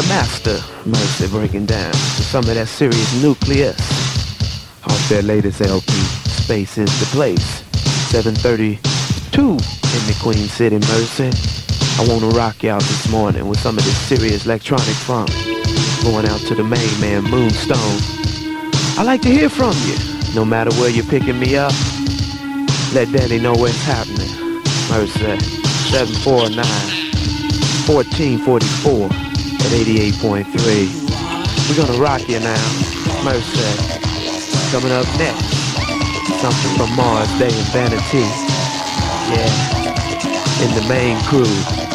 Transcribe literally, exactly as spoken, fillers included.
master, Mercy, breaking down to some of that serious nucleus. Off their latest L P, Space is the Place. seven thirty-two in the Queen City, Mercy. I wanna rock you out this morning with some of this serious electronic funk. Going out to the main man, Moonstone. I like to hear from you, no matter where you're picking me up. Let Danny know what's happening. Mercy, seven four nine, one four four four at eighty-eight point three. We're gonna rock you now. Mercy, coming up next, something from Mars, Day and Vanity. Yeah, in the main crew.